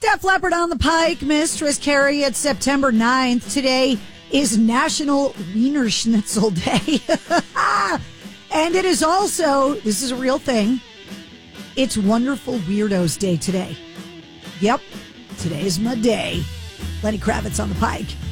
Def Leppard on the Pike, Mistress Carrie. It's September 9th. Today is National Wiener Schnitzel Day. And it is also, this is a real thing, it's Wonderful Weirdos Day today. Yep, today is my day. Lenny Kravitz on the Pike.